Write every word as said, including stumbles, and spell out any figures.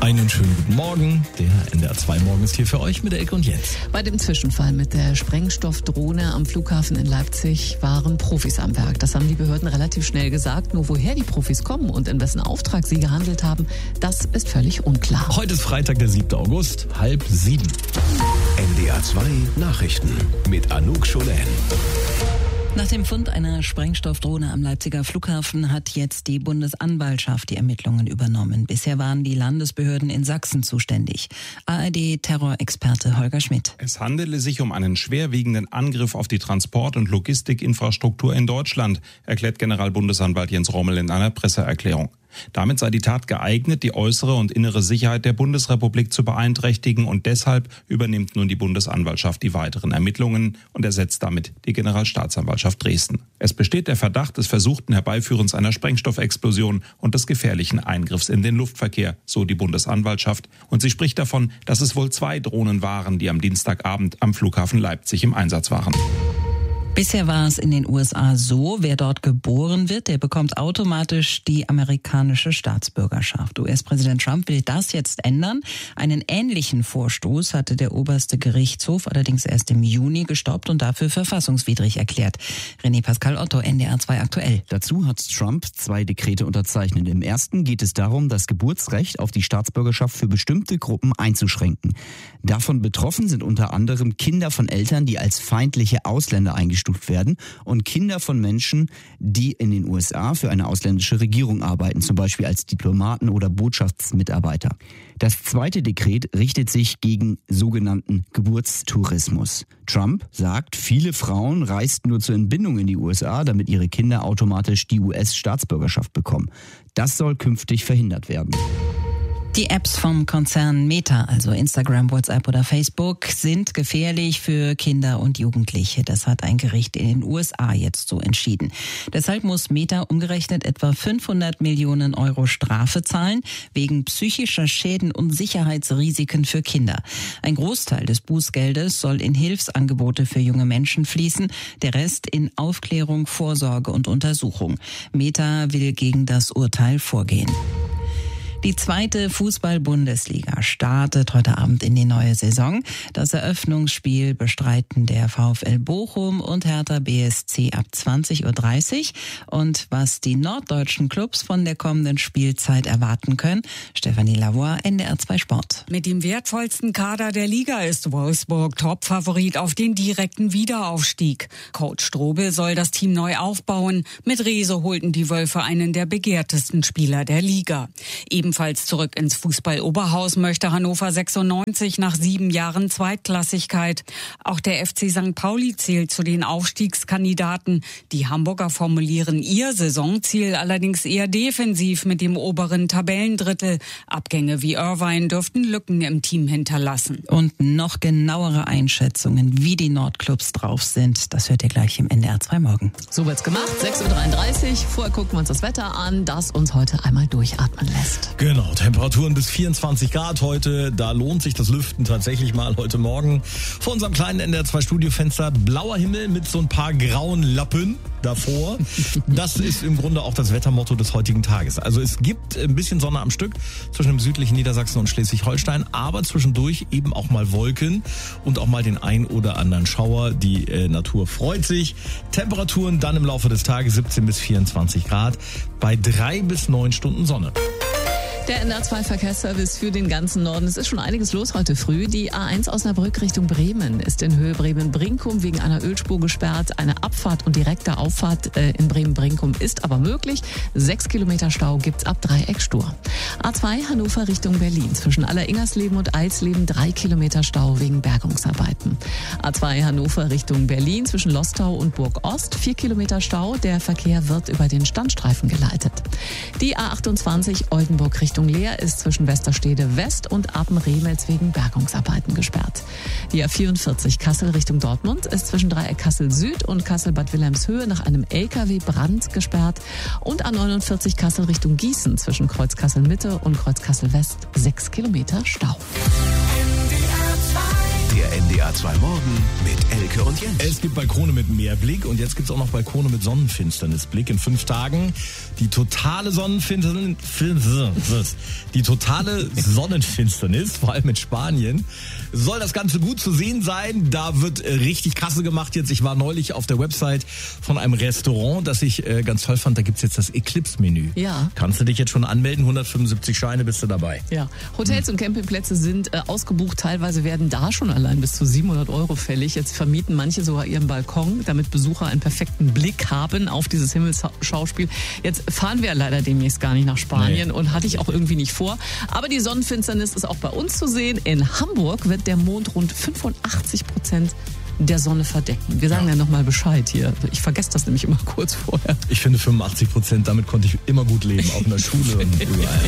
Einen schönen guten Morgen. Der N D R zwei Morgen ist hier für euch mit Elke und Jens. Bei dem Zwischenfall mit der Sprengstoffdrohne am Flughafen in Leipzig waren Profis am Werk. Das haben die Behörden relativ schnell gesagt. Nur woher die Profis kommen und in wessen Auftrag sie gehandelt haben, das ist völlig unklar. Heute ist Freitag, der siebter August, halb sieben. N D R zwei Nachrichten mit Anouk Scholen. Nach dem Fund einer Sprengstoffdrohne am Leipziger Flughafen hat jetzt die Bundesanwaltschaft die Ermittlungen übernommen. Bisher waren die Landesbehörden in Sachsen zuständig. A R D-Terrorexperte Holger Schmidt. Es handele sich um einen schwerwiegenden Angriff auf die Transport- und Logistikinfrastruktur in Deutschland, erklärt Generalbundesanwalt Jens Rommel in einer Presseerklärung. Damit sei die Tat geeignet, die äußere und innere Sicherheit der Bundesrepublik zu beeinträchtigen, und deshalb übernimmt nun die Bundesanwaltschaft die weiteren Ermittlungen und ersetzt damit die Generalstaatsanwaltschaft Dresden. Es besteht der Verdacht des versuchten Herbeiführens einer Sprengstoffexplosion und des gefährlichen Eingriffs in den Luftverkehr, so die Bundesanwaltschaft, und sie spricht davon, dass es wohl zwei Drohnen waren, die am Dienstagabend am Flughafen Leipzig im Einsatz waren. Bisher war es in den U S A so, wer dort geboren wird, der bekommt automatisch die amerikanische Staatsbürgerschaft. U S-Präsident Trump will das jetzt ändern. Einen ähnlichen Vorstoß hatte der oberste Gerichtshof allerdings erst im Juni gestoppt und dafür verfassungswidrig erklärt. René Pascal Otto, N D R zwei aktuell. Dazu hat Trump zwei Dekrete unterzeichnet. Im ersten geht es darum, das Geburtsrecht auf die Staatsbürgerschaft für bestimmte Gruppen einzuschränken. Davon betroffen sind unter anderem Kinder von Eltern, die als feindliche Ausländer eingestuft werden, und Kinder von Menschen, die in den U S A für eine ausländische Regierung arbeiten, zum Beispiel als Diplomaten oder Botschaftsmitarbeiter. Das zweite Dekret richtet sich gegen sogenannten Geburtstourismus. Trump sagt, viele Frauen reisten nur zur Entbindung in die U S A, damit ihre Kinder automatisch die U S-Staatsbürgerschaft bekommen. Das soll künftig verhindert werden. Die Apps vom Konzern Meta, also Instagram, WhatsApp oder Facebook, sind gefährlich für Kinder und Jugendliche. Das hat ein Gericht in den U S A jetzt so entschieden. Deshalb muss Meta umgerechnet etwa fünfhundert Millionen Euro Strafe zahlen, wegen psychischer Schäden und Sicherheitsrisiken für Kinder. Ein Großteil des Bußgeldes soll in Hilfsangebote für junge Menschen fließen, der Rest in Aufklärung, Vorsorge und Untersuchung. Meta will gegen das Urteil vorgehen. Die zweite Fußball-Bundesliga startet heute Abend in die neue Saison. Das Eröffnungsspiel bestreiten der VfL Bochum und Hertha B S C ab zwanzig Uhr dreißig. Und was die norddeutschen Clubs von der kommenden Spielzeit erwarten können, Stefanie Lavoie, N D R zwei Sport. Mit dem wertvollsten Kader der Liga ist Wolfsburg Topfavorit auf den direkten Wiederaufstieg. Coach Strobel soll das Team neu aufbauen. Mit Rehse holten die Wölfe einen der begehrtesten Spieler der Liga. Ebenfalls zurück ins Fußball-Oberhaus möchte Hannover sechsundneunzig nach sieben Jahren Zweitklassigkeit. Auch der F C Sankt Pauli zählt zu den Aufstiegskandidaten. Die Hamburger formulieren ihr Saisonziel allerdings eher defensiv mit dem oberen Tabellendrittel. Abgänge wie Irvine dürften Lücken im Team hinterlassen. Und noch genauere Einschätzungen, wie die Nordclubs drauf sind, das hört ihr gleich im N D R zwei Morgen. So wird's gemacht, sechs Uhr dreiunddreißig. Vorher gucken wir uns das Wetter an, das uns heute einmal durchatmen lässt. Genau, Temperaturen bis vierundzwanzig Grad heute. Da lohnt sich das Lüften tatsächlich mal heute Morgen. Vor unserem kleinen N D R zwei Studiofenster blauer Himmel mit so ein paar grauen Lappen davor. Das ist im Grunde auch das Wettermotto des heutigen Tages. Also es gibt ein bisschen Sonne am Stück zwischen dem südlichen Niedersachsen und Schleswig-Holstein, aber zwischendurch eben auch mal Wolken und auch mal den ein oder anderen Schauer. Die äh, Natur freut sich. Temperaturen dann im Laufe des Tages siebzehn bis vierundzwanzig Grad bei drei bis neun Stunden Sonne. Der N D R zwei Verkehrsservice für den ganzen Norden. Es ist schon einiges los heute früh. Die A eins Osnabrück Richtung Bremen ist in Höhe Bremen-Brinkum wegen einer Ölspur gesperrt. Eine Abfahrt und direkte Auffahrt äh, in Bremen-Brinkum ist aber möglich. Sechs Kilometer Stau gibt's ab Dreieckstur. A zwei Hannover Richtung Berlin. Zwischen Alleringersleben und Eisleben drei Kilometer Stau wegen Bergungsarbeiten. A zwei Hannover Richtung Berlin zwischen Lostau und Burg Ost. Vier Kilometer Stau. Der Verkehr wird über den Standstreifen geleitet. Die A achtundzwanzig Oldenburg Richtung Leer ist zwischen Westerstede West und Apen-Remels wegen Bergungsarbeiten gesperrt. Die A vierundvierzig Kassel Richtung Dortmund ist zwischen Dreieck Kassel Süd und Kassel-Bad Wilhelmshöhe nach einem L K W-Brand gesperrt. Und A neunundvierzig Kassel Richtung Gießen zwischen Kreuz Kassel Mitte und Kreuz Kassel West sechs Kilometer Stau. Der Der N D R zwei Morgen mit Elke und Jens. Es gibt Balkone mit Meerblick und jetzt gibt es auch noch Balkone mit Sonnenfinsternisblick. In fünf Tagen die totale Sonnenfinsternis, die totale Sonnenfinsternis, vor allem in Spanien, soll das Ganze gut zu sehen sein. Da wird richtig krasse gemacht jetzt. Ich war neulich auf der Website von einem Restaurant, das ich äh, ganz toll fand. Da gibt's jetzt das Eclipse-Menü. Ja. Kannst du dich jetzt schon anmelden? hundertfünfundsiebzig Scheine, bist du dabei. Ja. Hotels und Campingplätze sind äh, ausgebucht. Teilweise werden da schon allein bis zu siebenhundert Euro fällig. Jetzt vermieten manche sogar ihren Balkon, damit Besucher einen perfekten Blick haben auf dieses Himmelsschauspiel. Jetzt fahren wir leider demnächst gar nicht nach Spanien, nee, und hatte ich auch irgendwie nicht vor. Aber die Sonnenfinsternis ist auch bei uns zu sehen. In Hamburg wird der Mond rund fünfundachtzig Prozent der Sonne verdecken. Wir sagen ja, ja nochmal Bescheid hier. Ich vergesse das nämlich immer kurz vorher. Ich finde fünfundachtzig Prozent, damit konnte ich immer gut leben, auch in der Schule und überall.